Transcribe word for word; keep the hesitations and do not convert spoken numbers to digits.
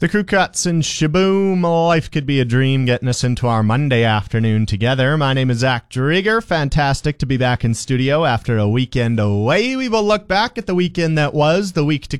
The crew cuts and shaboom, life could be a dream getting us into our Monday afternoon together. My name is Zach Drieger. Fantastic to be back in studio after a weekend away. We will look back at the weekend that was, the week to